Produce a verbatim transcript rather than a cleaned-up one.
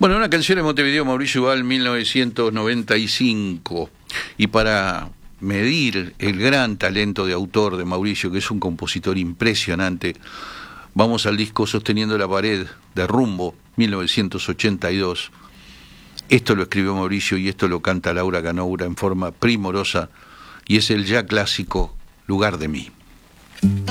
Bueno, una canción de Montevideo, Mauricio Val, mil novecientos noventa y cinco. Y para medir el gran talento de autor de Mauricio, que es un compositor impresionante, vamos al disco Sosteniendo la Pared de Rumbo, mil novecientos ochenta y dos. Esto lo escribió Mauricio y esto lo canta Laura Canoura en forma primorosa, y es el ya clásico Lugar de mí.